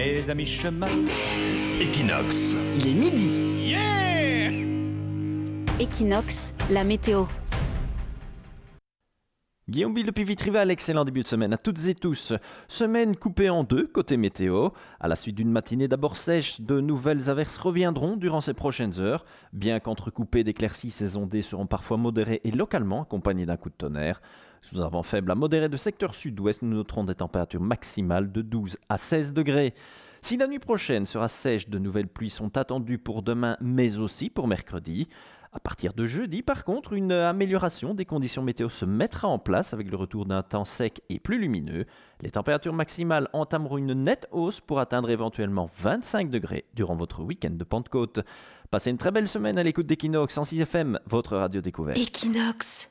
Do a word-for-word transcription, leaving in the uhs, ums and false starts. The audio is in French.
Les amis chemin. Equinox. Il est midi. Yeah! Equinox, la météo. Guillaume Bill depuis Vitrival, excellent début de semaine à toutes et tous. Semaine coupée en deux côté météo. À la suite d'une matinée d'abord sèche, de nouvelles averses reviendront durant ces prochaines heures. Bien qu'entrecoupées d'éclaircies, ces ondées seront parfois modérées et localement accompagnées d'un coup de tonnerre. Sous un vent faible à modéré de secteur sud-ouest, nous noterons des températures maximales de douze à seize degrés. Si la nuit prochaine sera sèche, de nouvelles pluies sont attendues pour demain, mais aussi pour mercredi. À partir de jeudi, par contre, une amélioration des conditions météo se mettra en place avec le retour d'un temps sec et plus lumineux. Les températures maximales entameront une nette hausse pour atteindre éventuellement vingt-cinq degrés durant votre week-end de Pentecôte. Passez une très belle semaine à l'écoute d'Equinox cent six F M, votre radio découverte. Equinox.